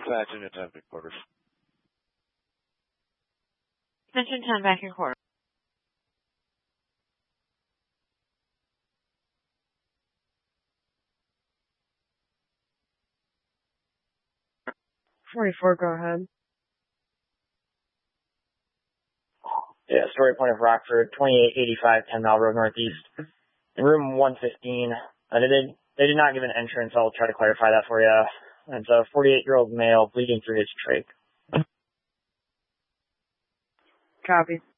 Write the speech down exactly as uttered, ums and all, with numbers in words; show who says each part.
Speaker 1: Dispatch in ten big quarters.
Speaker 2: Mention ten back in quarter.
Speaker 3: forty-four, go ahead.
Speaker 4: Yeah, story point of Rockford, twenty-eight eighty-five, ten Mile Road Northeast. In room one fifteen, uh, they, did, they did not give an entrance. I'll try to clarify that for you. It's a forty-eight-year-old male bleeding through his trach.
Speaker 3: Copy.